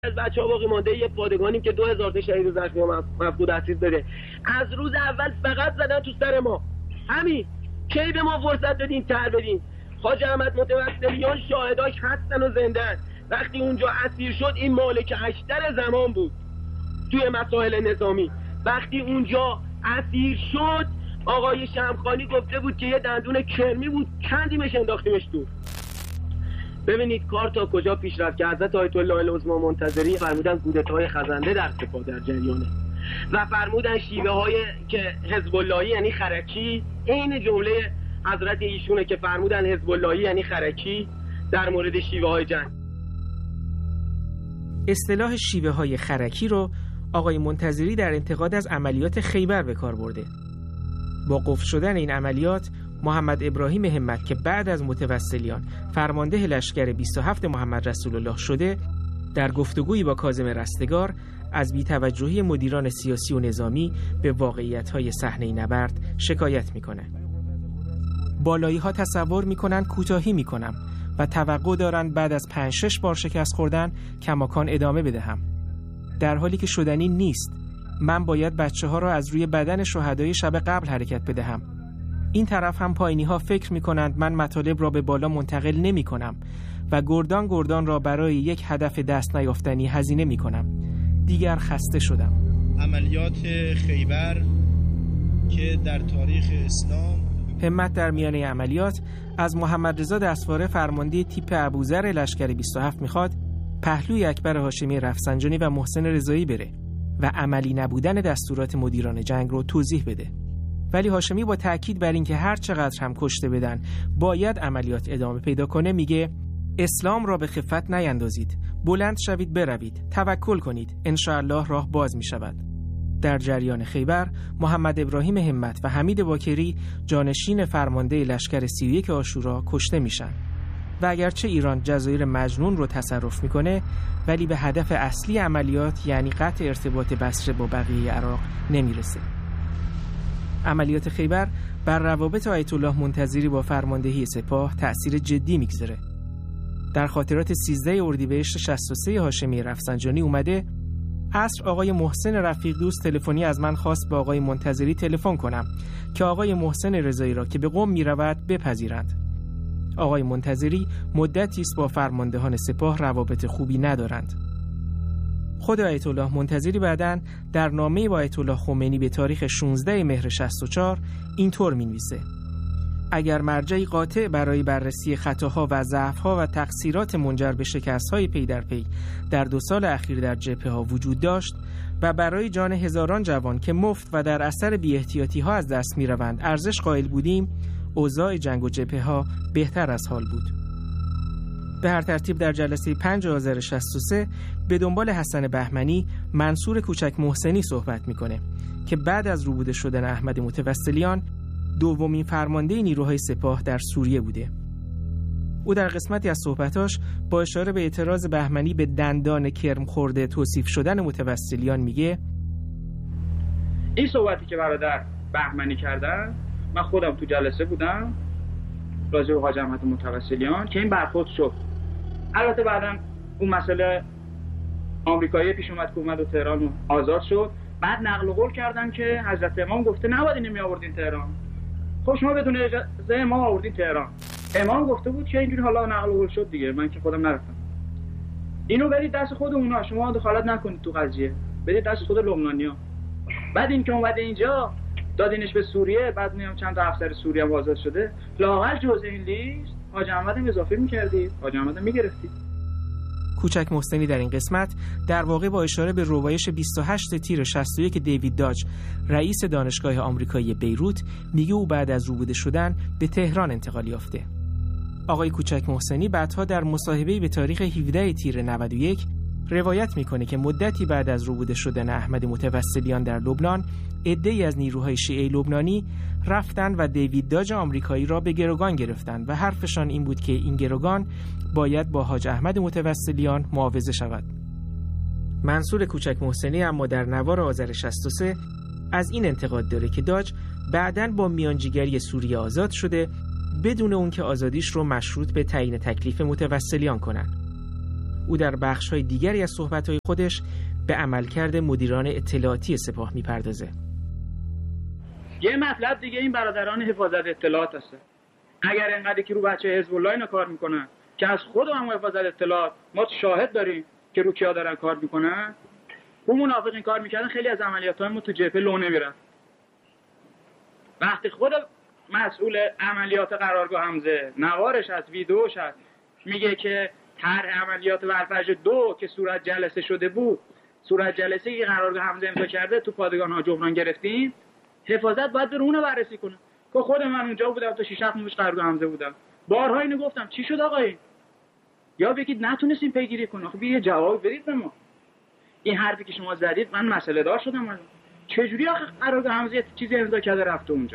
از بچه‌ها باقی مانده یه پادگانیم که 2000 تا شهید و زخمی و مفقود اسیر داره. از روز اول فقط زدن تو سر ما. همین کی به ما فرصت دادین تر بدین. حاج احمد متوسلیان شاهداش هستن و زنده‌اند. وقتی اونجا اسیر شد این مالک اشتر زمان بود توی مسائل نظامی. وقتی اونجا اسیر شد آقای شمخانی گفته بود که یه دندون کرمی بود کندیمش انداختیمش دور. ببینید کار تا کجا پیش رفت که حضرت آیت الله العظما منتظری فرمودن کودتای خزنده در سپاه در جریانه و فرمودن شیوه های که حزب اللهی یعنی خرکی، این جمله حضرت ایشونه که فرمودن حزب اللهی یعنی خرکی در مورد شیوه های جنگ. اصطلاح شیوه های خرکی رو آقای منتظری در انتقاد از عملیات خیبر به کار برده. با قفل شدن این عملیات محمد ابراهیم همت که بعد از متوسلیان فرمانده لشکر 27 محمد رسول الله شده، در گفتگویی با کاظم رستگار از بی‌توجهی مدیران سیاسی و نظامی به واقعیت‌های صحنه نبرد شکایت می‌کنه. بالایی‌ها تصور می‌کنن کوتاهی می‌کنم و توقع دارن بعد از 5-6 بار شکست خوردن کماکان ادامه بدهم، در حالی که شدنی نیست. من باید بچه‌ها را از روی بدن شهدای شب قبل حرکت بدهم. این طرف هم پایینی‌ها فکر می‌کنند من مطالب را به بالا منتقل نمی‌کنم و گردان را برای یک هدف دست نیافتنی هزینه می‌کنم. دیگر خسته شدم. عملیات خیبر که در تاریخ اسلام همت در میانه عملیات از محمد رضا دستواره فرمانده تیپ ابوذر لشکر 27 می‌خواد پهلوی اکبر هاشمی رفسنجانی و محسن رضایی بره و عملی نبودن دستورات مدیران جنگ رو توضیح بده. ولی هاشمی با تأکید بر این که هر چقدر هم کشته بدن باید عملیات ادامه پیدا کنه میگه اسلام را به خفت نیندازید، بلند شوید بروید، توکل کنید، انشاءالله راه باز می شود. در جریان خیبر محمد ابراهیم همت و حمید باکری جانشین فرمانده لشکر 31 عاشورا کشته میشن و اگرچه ایران جزایر مجنون رو تصرف میکنه ولی به هدف اصلی عملیات یعنی قطع ارتباط بصره با بقیه عراق نمیرسه. عملیات خیبر بر روابط آیت الله منتظری با فرماندهی سپاه تأثیر جدی میگذاره. در خاطرات 13 اردیبهشت 63 هاشمی رفسنجانی اومده عصر آقای محسن رفیق دوست تلفنی از من خواست با آقای منتظری تلفن کنم که آقای محسن رضایی را که به قم میرود بپذیرند. آقای منتظری مدتی است با فرماندهان سپاه روابط خوبی ندارند. خود آیت الله منتظری بعداً در نامه‌ای با آیت الله خمینی به تاریخ 16 مهر 64 اینطور می‌نویسه: اگر مرجعی قاطع برای بررسی خطاها و ضعف‌ها و تقصیرات منجر به شکست‌های پی در پی در 2 سال اخیر در جبهه‌ها وجود داشت و برای جان هزاران جوان که مفت و در اثر بی‌احتیاطی‌ها از دست می‌روند ارزش قائل بودیم، اوضاع جنگ و جبهه‌ها بهتر از حال بود. به هر ترتیب در جلسه 5 آذر 63 به دنبال حسن بهمنی منصور کوچک محسنی صحبت میکنه که بعد از روبوده شدن احمد متوسلیان دومین فرمانده نیروهای سپاه در سوریه بوده. او در قسمتی از صحبتاش با اشاره به اعتراض بهمنی به دندان کرم خورده توصیف شدن متوسلیان میگه این صحبتی که برادر بهمنی کردن من خودم تو جلسه بودم راجع به حاج احمد متوسلیان که این برخورد شد. البته بعدم اون مسئله آمریکایی پیش اومد که اومد و تهران آزاد شد. بعد نقل قول کردن که حضرت امام گفته نباید اینو می آوردین تهران. خب شما بدون اجازه امام آوردین تهران. امام گفته بود که اینجوری حالا نقل قول شد دیگه، من که خودم نرفتم. اینو بدید دست خود اونا، شما دخالت نکنید تو قضیه، بدید دست خود لبنانی‌ها. بعد این که اومده اینجا دادینش به سوریه، بعد میام چند تا افسر سوریه هم آزاد شده، لااقل جزء این لیست حاج احمد هم اضافه می‌کردید، حاج احمد هم می‌گرفتید. کوچک محسنی در این قسمت در واقع با اشاره به ربایش 28 تیر 61 دیوید داج رئیس دانشگاه آمریکایی بیروت میگه او بعد از روبوده شدن به تهران انتقال یافته. آقای کوچک محسنی بعدها در مصاحبه‌ای به تاریخ 17 تیر 91 روایت میکنه که مدتی بعد از روبوده شدن احمد متوسلیان در لبنان عده‌ای از نیروهای شیعه لبنانی رفتن و دیوید داج آمریکایی را به گروگان گرفتند و حرفشان این بود که این گروگان باید با حاج احمد متوسلیان معاوضه شود. منصور کوچک محسنی اما در نوار آذر 63 از این انتقاد داره که داج بعداً با میانجیگری سوریه آزاد شده بدون اون که آزادیش رو مشروط به تعیین تکلیف متوسلیان کنن. او در بخش‌های دیگری از صحبت‌های خودش به عملکرد مدیران اطلاعاتی سپاه می‌پردازه. یه مطلب دیگه این برادران حفاظت اطلاعات هست. اگر اینقدر که رو بچه حزب الله اینا کار میکنن که از خود هم حفاظت اطلاعات ما شاهد داریم که رو کیا دارن کار میکنن، اون منافقین کار میکردن خیلی از عملیات‌های ما تو جبهه لو نمیرن. وقتی خود مسئول عملیات قرارگاه حمزه نوارش از ویدیوش هست میگه که هر عملیات ورفج 2 که صورت جلسه شده بود، صورت جلسه که قرارگاه حمزه امضا کرده تو پادگان ها جبران گرفتیم، حفاظت باید بره اونو بررسی کنه. که خود من اونجا بودم تا 6 ماه پیش قرارگاه حمزه بودم، بارها اینو گفتم چی شد آقای؟ یا بگید نتونستیم پیگیری کنیم. خب یه جواب بدید به ما. این حرفی که شما زدید من مسئله دار شدم. چجوری آخه قرارگاه حمزه چیزی امضا کرده رفته اونجا؟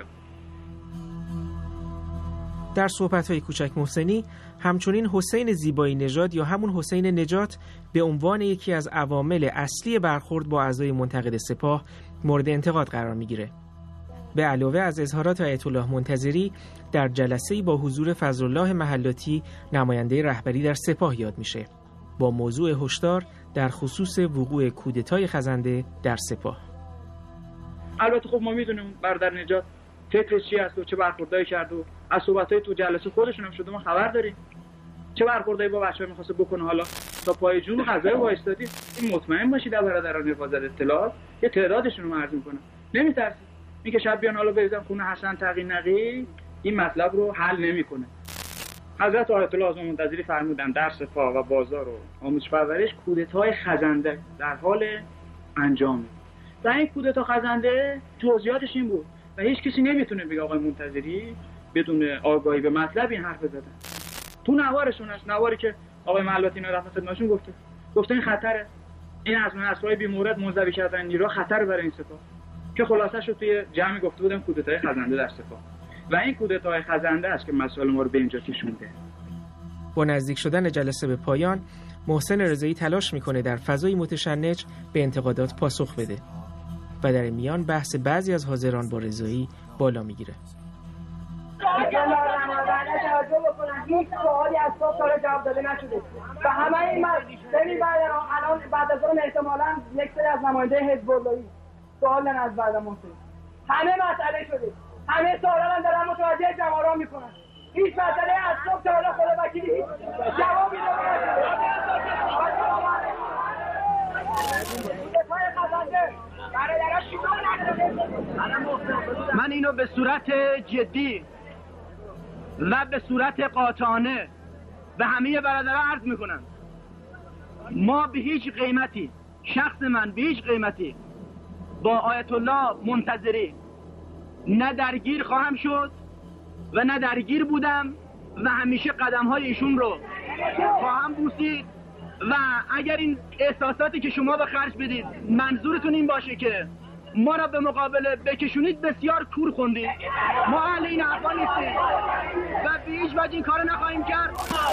در صحبت‌های کوچک محسنی همچنین حسین زیبایی نژاد یا همون حسین نجات به عنوان یکی از عوامل اصلی برخورد با اعضای منتقد سپاه مورد انتقاد قرار میگیره. به علاوه از اظهارات آیت الله منتظری در جلسه‌ای با حضور فضلالله محلاتی نماینده رهبری در سپاه یاد میشه با موضوع هشدار در خصوص وقوع کودتای خزنده در سپاه. البته خب ما میدونیم برادر نجات فکرش چی است و چه برخوردایی کرد و از صحبت‌های تو جلسه خودشون هم شده، ما خبر داریم چه برخوردایی با بچه‌ها می‌خواسته بکنه. حالا تا پای جون قضایی وایستادی. این مطمئن باشید در برادران حفاظت اطلاعات یه تعدادشون رو عرض می‌کنه. نمی‌ترسید اینکه شب بیان حالا بریزن خونه حسن تقی نقی این مطلب رو حل نمی‌کنه. حضرت آیت الله اعظم منتظری فرمودن در سپاه و بازار و آموزش پرورش کودتای خزنده در حال انجامه. و این کودتا خزنده جزئیاتش این بود و هیچ کسی نمیتونه بگه آقای منتظری بدون آگاهی به مطلب این حرف زدن. تو نوارشون هست، نواری که آقای محلاتی رفت خدمتشون گفته این خطره، این از اسرای بی مورد منزوی کردن نیرو خطر برای این سپاه، که خلاصه شد توی جمعی گفته بودن کودتای خزنده در سپاه و این کودتای خزنده است که مسائل ما رو به اینجا کشونده. با نزدیک شدن جلسه به پایان محسن رضایی تلاش میکنه در فضای متشنج به انتقادات پاسخ بده و در این میان بحث بعضی از حاضران با رضایی بالا میگیره. هیچ سوالی از صبح تا جواب داده نشده و همه این ببین الان بعد از اون احتمالاً یک سری از نماینده حزب اللهی سوال دارن از بعد محسن. همه مسئله شده، همه سوالا هم دارن متوجه جمهورا میکنن. هیچ مسئله از صبح تا حالا خود وکیلی هیچ جوابی من اینو به صورت جدی و به صورت قاطعانه به همه برادران عرض میکنم. ما به هیچ قیمتی، شخص من به هیچ قیمتی با آیت الله منتظری نه درگیر خواهم شد و نه درگیر بودم و همیشه قدم‌های ایشون رو خواهم بوسید و اگر این احساساتی که شما به خرج بدید منظورتون این باشه که ما را به مقابله بکشونید، بسیار کور خوندید. ما اهل این حرفا نیستیم و به هیچ وجه این کارو نخواهیم کرد.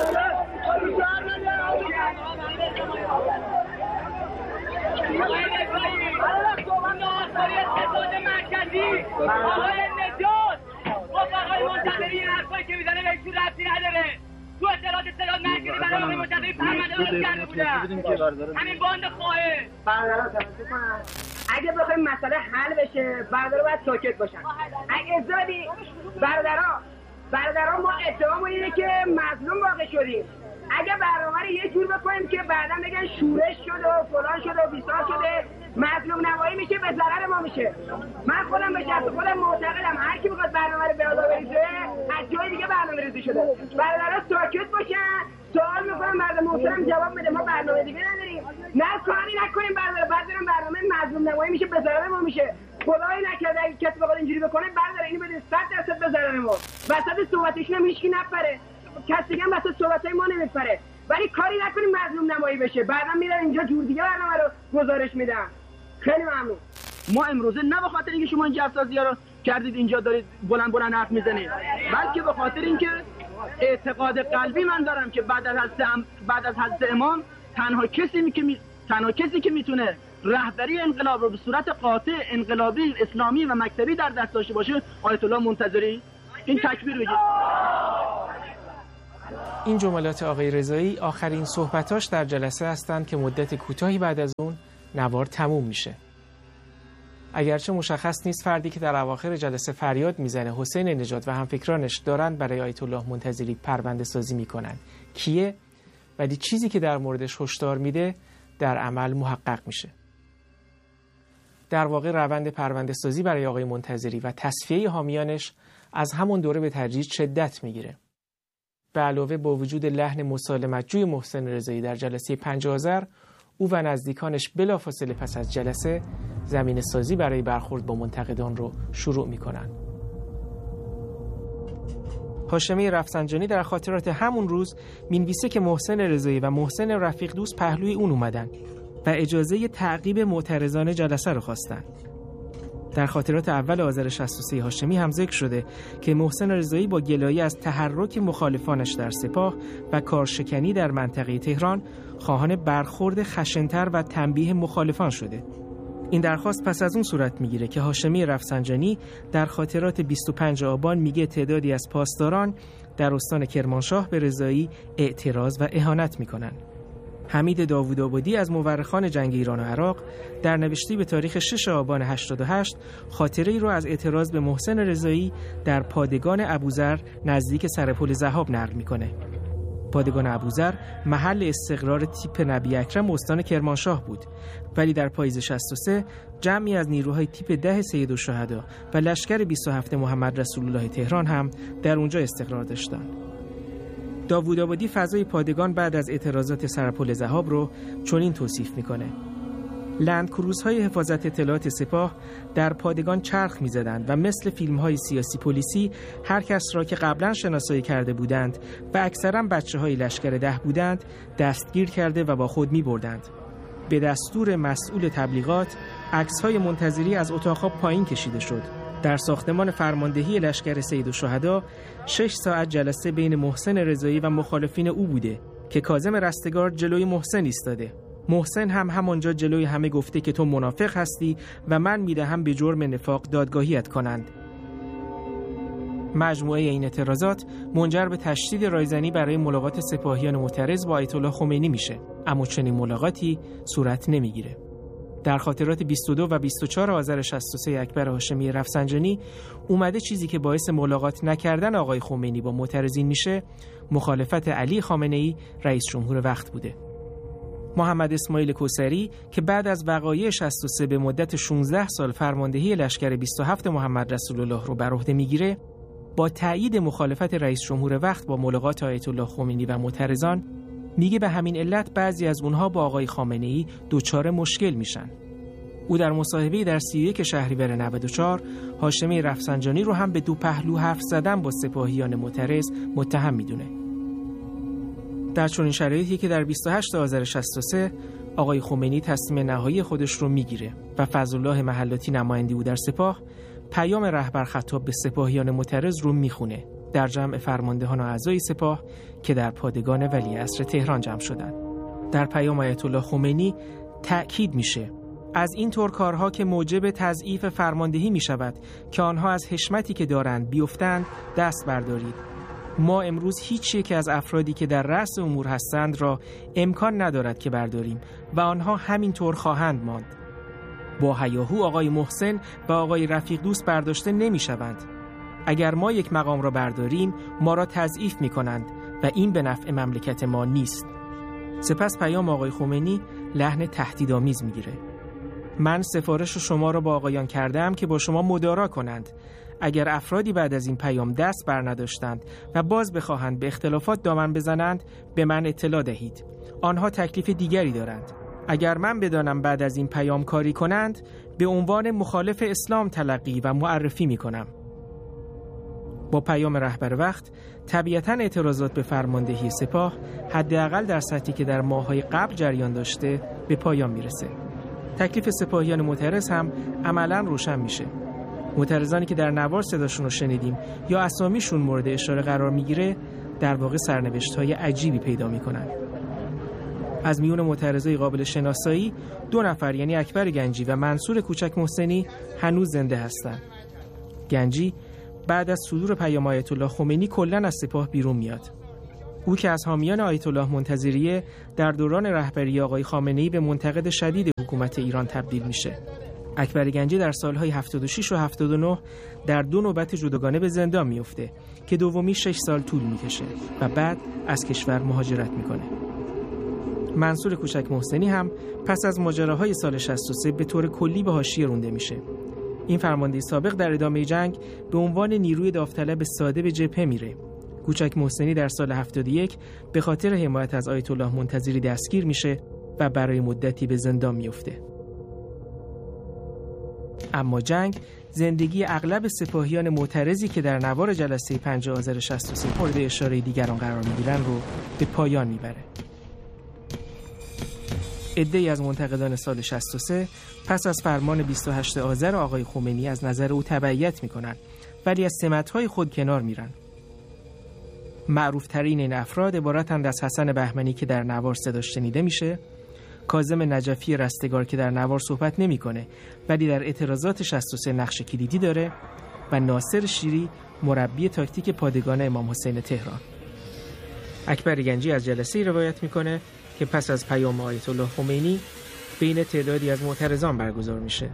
آقای نجات آقای منتظری این حرفایی که میزنه بهش ربطی نداره. تو اطلاعات مرکزی برای آقای منتظری پرونده درست کرده بودن. همین باند خواهه برادران توجه کنن. اگه بخوایم مسئله حل بشه برادران باید ساکت باشن. اگه زادی برادران ما اتهاممون اینه که مظلوم واقع شدیم. اگه برنامه رو یه جور بکنیم که بعدا بگن شورش شده و فلان شده و بیسار شده، مظلوم نمایی میشه، به ضرر ما میشه. من خودم به شخص خودم معتقدم هر کی بخواد برنامه رو به آدم بریزه از جای دیگه برنامه ریزی شده. برادران ساکت باشن. سوال میکنم بعد محترم جواب بده. ما برنامه دیگه نداریم. نه کاری نکنیم برادر بعد بریم برنامه مظلوم نمایی میشه، به ضرر ما میشه. خدای نکرده اگه کسی بخواد اینجوری بکنه برادر اینو بده 100% به ضرر ما. وسط صحبتشون هم هیچکی نپره. کسی هم واسه صحبتای ما نمیپره، ولی کاری نکنیم مظلوم نمایی بشه. بعدا میرن اینجا جور دیگه برنامه رو گزارش میدن. خیلی ممنون. ما امروزه نه به خاطر اینکه شما این جفسازی‌ها رو کردید اینجا دارید بلند حرف میزنید، بلکه به خاطر اینکه اعتقاد قلبی من دارم که بعد از حضرت امام تنها کسی که میتونه رهبری انقلاب رو به صورت قاطع انقلابی اسلامی و مکتبی در دست داشته باشه آیت الله منتظری. این تکبیر بگید. این جملات آقای رضایی آخرین صحبتاش در جلسه هستند که مدت کوتاهی بعد از اون نوار تموم میشه. اگرچه مشخص نیست فردی که در اواخر جلسه فریاد میزنه حسین نژاد و همفکرانش دارن برای آیت الله منتظری پرونده سازی میکنن کیه، ولی چیزی که در موردش هشدار میده در عمل محقق میشه. در واقع روند پرونده سازی برای آقای منتظری و تصفیه حامیانش از همون دوره به تدریج شدت میگیره. به علاوه با وجود لحن مسالمت‌جوی محسن رضایی در جلسه 5 آذر، او و نزدیکانش بلافاصله پس از جلسه زمینه سازی برای برخورد با منتقدان رو شروع میکنن. هاشمی رفسنجانی در خاطرات همون روز مینویسه که محسن رضایی و محسن رفیق دوست پهلوی اون اومدن و اجازه تعقیب معترضان جلسه رو خواستن. در خاطرات اول آذر 63 هاشمی هم ذکر شده که محسن رضایی با گلایه از تحرک مخالفانش در سپاه و کارشکنی در منطقه تهران خواهان برخورد خشن‌تر و تنبیه مخالفان شده. این درخواست پس از اون صورت میگیره که هاشمی رفسنجانی در خاطرات 25 آبان میگه تعدادی از پاسداران در استان کرمانشاه به رضایی اعتراض و اهانت میکنن. حمید داوودآبادی از مورخان جنگ ایران و عراق در نوشتی به تاریخ 6 آبان 88 خاطره‌ای رو از اعتراض به محسن رضایی در پادگان ابوذر نزدیک سرپل ذهاب نقل میکنه. پادگان ابوذر محل استقرار تیپ نبی اکرم استان کرمانشاه بود، ولی در پاییز 63 جمعی از نیروهای تیپ 10 سید الشهدا و لشکر 27 محمد رسول الله تهران هم در اونجا استقرار داشتند. داوودآبادی فضای پادگان بعد از اعتراضات سرپل ذهاب رو چنین توصیف میکنه: لندکروزهای حفاظت اطلاعات سپاه در پادگان چرخ می‌زدند و مثل فیلم‌های سیاسی پلیسی هر کس را که قبلا شناسایی کرده بودند و اکثرا بچه‌های لشکر 10 بودند دستگیر کرده و با خود می‌بردند. به دستور مسئول تبلیغات عکس‌های منتظری از اتاق‌ها پایین کشیده شد. در ساختمان فرماندهی لشکر سید الشهدا 6 ساعت جلسه بین محسن رضایی و مخالفین او بوده که کاظم رستگار جلوی محسن ایستاده. محسن هم همانجا جلوی همه گفته که تو منافق هستی و من میدهم به جرم نفاق دادگاهیت کنند. مجموعه این اعتراضات منجر به تشدید رایزنی برای ملاقات سپاهیان معترض با آیت الله خمینی میشه، اما چنین ملاقاتی صورت نمیگیره. در خاطرات 22 و 24 آذر 63 اکبر هاشمی رفسنجانی اومده چیزی که باعث ملاقات نکردن آقای خمینی با معترضین میشه مخالفت علی خامنه‌ای رئیس جمهور وقت بوده. محمد اسماعیل کوثری که بعد از وقایع 63 به مدت 16 سال فرماندهی لشکر 27 محمد رسول الله رو بر عهده میگیره، با تأیید مخالفت رئیس جمهور وقت با ملاقات آیت الله خمینی و معترضان میگه به همین علت بعضی از اونها با آقای خامنه‌ای دچار مشکل میشن. او در مصاحبه‌ای در 31 شهریور 94 هاشمی رفسنجانی رو هم به دو پهلو حرف زدن با سپاهیان معترض متهم میدونه. در چنین شرایطی که در 28 آذر 63 آقای خمینی تصمیم نهایی خودش رو میگیره و فضلالله محلاتی نماینده او در سپاه پیام رهبر خطاب به سپاهیان معترض رو میخونه در جمع فرماندهان و اعضای سپاه که در پادگان ولیعصر تهران جمع شدند. در پیام آیت الله خمینی تأکید میشه از این طور کارها که موجب تضعیف فرماندهی میشود که آنها از حشمتی که دارند بیفتند دست بردارید. ما امروز هیچ یک از افرادی که در رأس امور هستند را امکان ندارد که برداریم و آنها همینطور خواهند ماند. با هیاهو آقای محسن و آقای رفیق دوست برداشته نمی شوند. اگر ما یک مقام را برداریم ما را تضعیف می کنند و این به نفع مملکت ما نیست. سپس پیام آقای خمینی لحن تهدیدآمیز می گیره: من سفارش شما را با آقایان کردم که با شما مدارا کنند. اگر افرادی بعد از این پیام دست بر نداشتند و باز بخواهند به اختلافات دامن بزنند به من اطلاع دهید. آنها تکلیف دیگری دارند. اگر من بدانم بعد از این پیام کاری کنند به عنوان مخالف اسلام تلقی و معرفی می کنم. با پیام رهبر وقت طبیعتاً اعتراضات به فرماندهی سپاه حداقل در سطحی که در ماه‌های قبل جریان داشته به پایان میرسه. تکلیف سپاهیان معترض هم عملاً روشن میشه. معترضانی که در نوار صداشون رو شنیدیم یا اسامیشون مورد اشاره قرار میگیره در واقع سرنوشت‌های عجیبی پیدا میکنن. از میون معترضای قابل شناسایی 2 نفر یعنی اکبر گنجی و منصور کوچک محسنی هنوز زنده هستند. گنجی بعد از صدور پیام آیت الله خمینی کلاً از سپاه بیرون میاد. او که از حامیان آیت الله منتظریه در دوران رهبری آقای خامنه‌ای به منتقد شدید حکومت ایران تبدیل میشه. اکبر گنجی در سالهای 76 و 79 در 2 نوبت جداگانه به زندان میفته که دومی 6 سال طول میکشه و بعد از کشور مهاجرت میکنه. منصور کوچک محسنی هم پس از ماجراهای سال 63 به طور کلی به حاشیه رونده میشه. این فرمانده سابق در ادامه جنگ به عنوان نیروی داوطلب ساده به جبهه میره. کوچک محسنی در سال 71 به خاطر حمایت از آیت الله منتظری دستگیر میشه و برای مدتی به زندان میفته. اما جنگ زندگی اغلب سپاهیان معترضی که در نوار جلسه 5 آذر 63 مورد اشاره دیگران قرار میگیرن رو به پایان میبره. عده‌ای از منتقدان سال 63 پس از فرمان 28 آذر آقای خمینی از نظر او تبعیت میکنن ولی از سمت‌های خود کنار میرن. معروف ترین این افراد عبارتند از حسن بهمنی که در نوار صداش شنیده میشه، کاظم نجفی رستگار که در نوار صحبت نمیکنه ولی در اعتراضات 63 نقش کلیدی داره، و ناصر شیری مربی تاکتیک پادگان امام حسین تهران. اکبر گنجی از جلسه‌ای روایت میکنه که پس از پیام آیت الله خمینی بین تعدادی از معترضان برگزار میشه.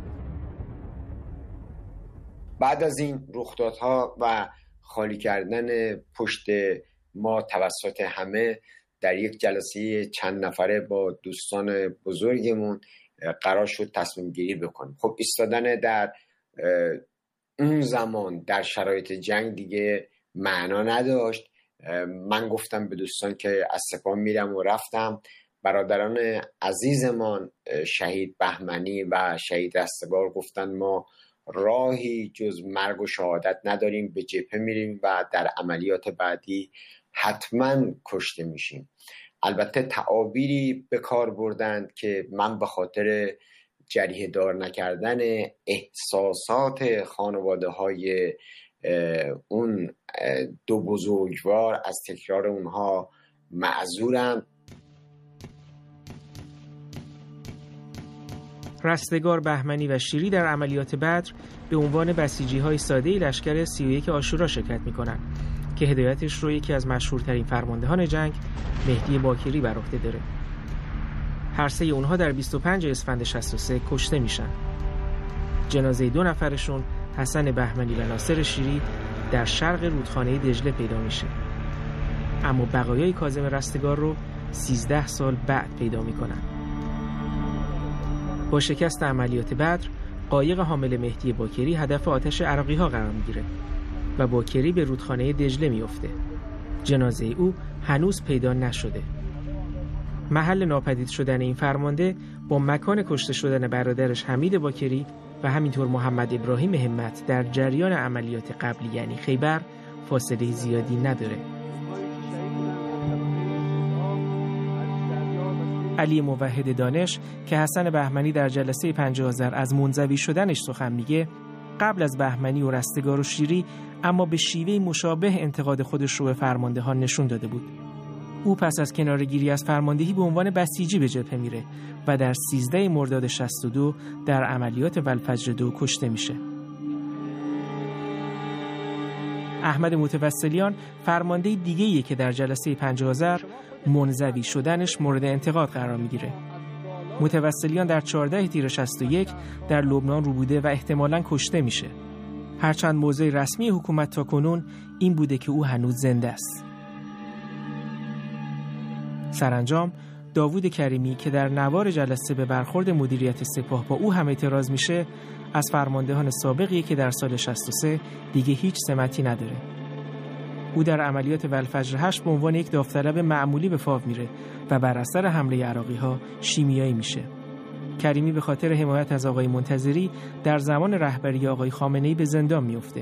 بعد از این رخدادها و خالی کردن پشت ما توسط همه، در یک جلسه چند نفره با دوستان بزرگمون قرار شد تصمیم گیری بکنیم. خب ایستادن در اون زمان در شرایط جنگ دیگه معنا نداشت. من گفتم به دوستان که از سپاه میرم و رفتم. برادران عزیزمان شهید بهمنی و شهید رستگار گفتن ما راهی جز مرگ و شهادت نداریم، به جبهه میریم و در عملیات بعدی حتما کشته میشیم. البته تعابیری به کار بردند که من به خاطر جریحه دار نکردن احساسات خانواده های اون 2 بزرگوار از تکرار اونها معذورم. رستگار، بهمنی و شیری در عملیات بدر به عنوان بسیجی‌های ساده لشکر 31 عاشورا شرکت می‌کنند که هدایتش رو یکی از مشهورترین فرماندهان جنگ مهدی باکری بر عهده داره. هر سه اونها در 25 اسفند 63 کشته میشن. جنازه 2 نفرشون، حسن بهمنی و ناصر شیری، در شرق رودخانه دجله پیدا میشه. اما بقایای کاظم رستگار رو 13 سال بعد پیدا میکنن. با شکست عملیات بدر، قایق حامل مهدی باکری هدف آتش عراقی‌ها قرار میگیره و باکری به رودخانه دجله میفته. جنازه او هنوز پیدا نشده. محل ناپدید شدن این فرمانده با مکان کشته شدن برادرش حمید باکری و همینطور محمد ابراهیم همت در جریان عملیات قبلی یعنی خیبر فاصله زیادی نداره. علی موحد دانش که حسن بهمنی در جلسه 5 آذر از منزوی شدنش سخن میگه، قبل از بهمنی و رستگار و شیری اما به شیوه مشابه انتقاد خودش رو به فرماندهان نشون داده بود. او پس از کناره‌گیری از فرماندهی به عنوان بسیجی به جبهه میره و در 13 مرداد 62 در عملیات والفجر 2 کشته میشه. احمد متوسلیان فرمانده دیگه‌ایه که در جلسه 5 آذر منزوی شدنش مورد انتقاد قرار میگیره. متوسلیان در 14 تیر 61 در لبنان رو بوده و احتمالاً کشته میشه. هرچند موضع رسمی حکومت تاکنون این بوده که او هنوز زنده است. سرانجام داوود کریمی که در نوار جلسه به برخورد مدیریت سپاه با او هم اعتراض میشه، از فرماندهان سابقی که در سال 63 دیگه هیچ سمتی نداره. او در عملیات والفجر 8 به عنوان یک داوطلب معمولی به فاو میره و بر اثر حمله عراقی‌ها شیمیایی میشه. کریمی به خاطر حمایت از آقای منتظری در زمان رهبری آقای خامنه‌ای به زندان میفته.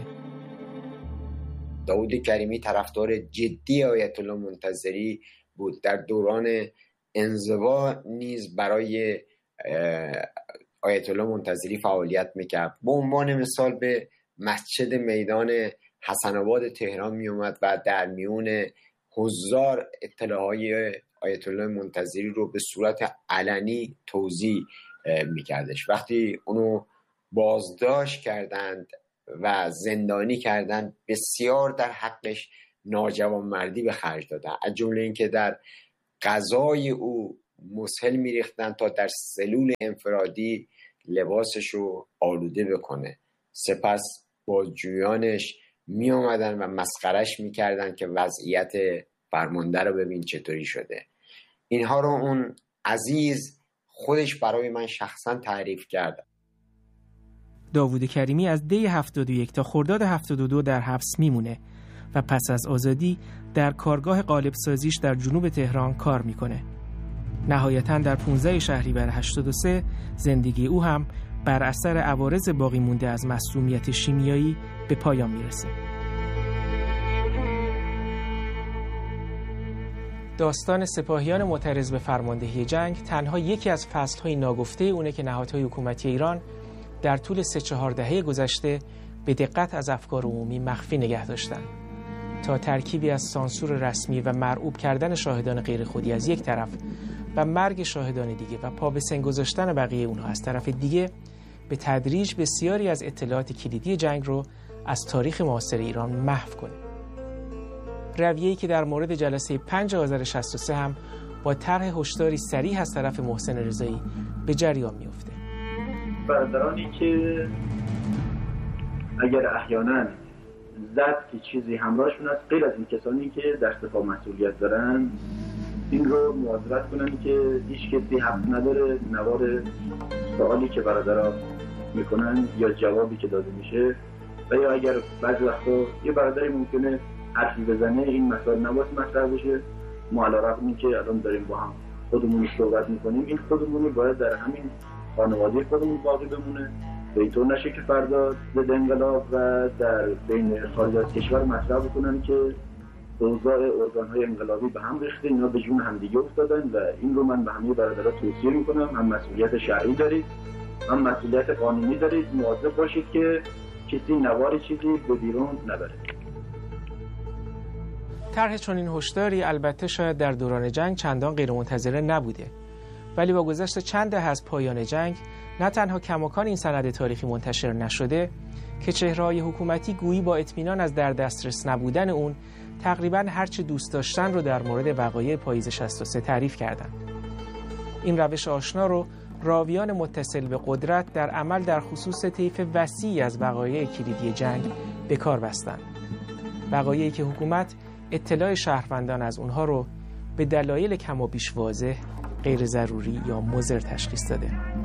داوود کریمی طرفدار جدی آیت الله منتظری بود. در دوران انزوا نیز برای آیت الله منتظری فعالیت میکرد. به عنوان مثال به مسجد میدان حسن آباد تهران می اومد و در میون هزار اطلاعهای آیت الله منتظری رو به صورت علنی توزیع میکردش. وقتی اونو بازداشت کردند و زندانی کردند، بسیار در حقش ناجوانمردی به خرج دادن، از جمله اینکه در غذای او مسهل میریختن تا در سلول انفرادی لباسش رو آلوده بکنه. سپس بازجویانش می آمدن و مسخرش می کردن که وضعیت فرمانده رو ببین چطوری شده. اینها رو اون عزیز خودش برای من شخصا تعریف کرد. داوود کریمی از دی 71 تا خرداد 72 در حبس میمونه و پس از آزادی در کارگاه قالب سازیش در جنوب تهران کار میکنه. نهایتاً در 15 شهریور 83 زندگی او هم بر اثر عوارض باقی مونده از مسمومیت شیمیایی به پایان میرسه. داستان سپاهیان معترض به فرماندهی جنگ تنها یکی از فصل‌های ناگفته اونه که نهادهای حکومتی ایران در طول 3-4 دهه گذشته به دقت از افکار عمومی مخفی نگه داشتن، تا ترکیبی از سانسور رسمی و مرعوب کردن شاهدان غیر خودی از یک طرف و مرگ شاهدان دیگه و پا به سن گذاشتن بقیه اونها از طرف دیگه به تدریج بسیاری از اطلاعات کلیدی جنگ رو از تاریخ معاصر ایران محو کنه. رویه‌ای که در مورد جلسه 5 آذر 63 هم با طرح هشداری صریح از طرف محسن رضایی به جریان میفته. برادرانی که اگر احیانا زد که چیزی همراهشون است، غیر از این کسانی که در سپاه مسئولیت دارن، این رو معذرت کنن که هیچ کسی حق نداره نوار سوالی که برادرها میکنن یا جوابی که داده میشه، و یا اگر بعضی وقتا یه برادری ممکنه حرفی بزنه این مسائل نباید مطرح بشه. ما علیرغم اینکه الان داریم با هم خودمون صحبت میکنیم، این خودمون باید در همین خانواده خودمون باقی بمونه، به اینطور نشه که فردا ضد انقلاب و در بین خارج از کشور مطرح بکنن که اوضاع ارگان‌های انقلابی به هم ریخته، اینا به جون همدیگه افتادن. و این رو من به همه برادرها توصیه میکنم، هم مسئولیت شرعی دارید هم مسئولیت قانونی دارید، مواظب باشید که کسی نوار چیزی به بیرون نبره. طرح چنین هشداری البته شاید در دوران جنگ چندان غیرمنتظره نبوده، ولی با گذشت چند دهه از پایان جنگ نه تنها کماکان این سند تاریخی منتشر نشده که چهره‌های حکومتی گویی با اطمینان از در دسترس نبودن اون تقریباً هرچه دوست داشتن رو در مورد وقایع پاییز 63 تعریف کردند. این روش آشنا رو راویان متصل به قدرت در عمل در خصوص طیف وسیعی از وقایع کلیدی جنگ به کار بستند. وقایعی که حکومت اطلاع شهروندان از اونها رو به دلایل کم و بیش واضح غیر ضروری یا مضر تشخیص داده.